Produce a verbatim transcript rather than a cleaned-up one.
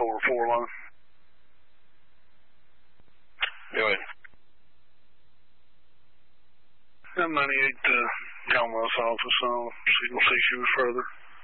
over four line. Go ahead. M ninety-eight to Commonwealth's office, so so you can see she was further.